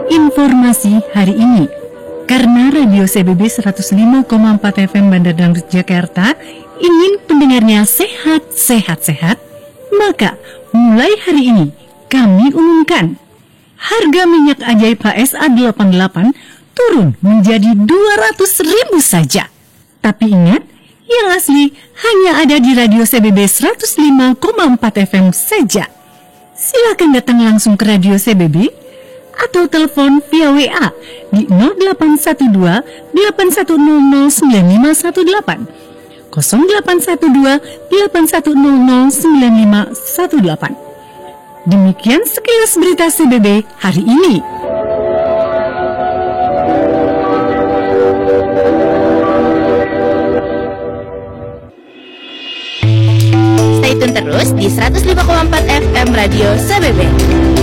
Informasi hari ini. Karena Radio CBB 105,4 FM Bandar Dangdut Jakarta ingin pendengarnya sehat, maka mulai hari ini kami umumkan harga minyak ajaib HSA 88 turun menjadi 200.000 saja. Tapi ingat, yang asli hanya ada di Radio CBB 105,4 FM saja. Silakan datang langsung ke Radio CBB atau telepon via WA di 0812 8100 9518 0812 8100 9518. Demikian sekilas berita CBB hari ini. Stay tune terus di 105,4 FM Radio CBB.